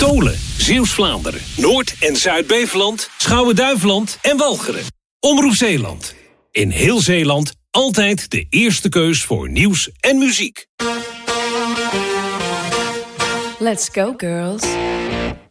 Tolen, Zeeuws-Vlaanderen, Noord- en Zuid-Beveland, Schouwen-Duiveland en Walcheren. Omroep Zeeland. In heel Zeeland altijd de eerste keus voor nieuws en muziek. Let's go, girls.